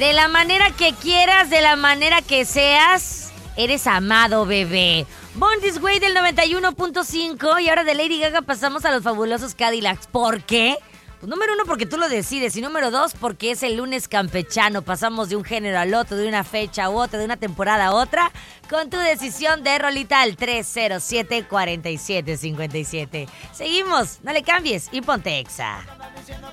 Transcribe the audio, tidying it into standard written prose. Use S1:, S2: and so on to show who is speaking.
S1: De la manera que quieras, de la manera que seas, eres amado, bebé. Born This Way del 91.5 y ahora de Lady Gaga pasamos a los fabulosos Cadillacs. ¿Por qué? Pues número 1, porque tú lo decides. Y número 2, porque es el lunes campechano. Pasamos de un género al otro, de una fecha a otra, de una temporada a otra. Con tu decisión de rolita al 307-4757. Seguimos, no le cambies y ponte Exa.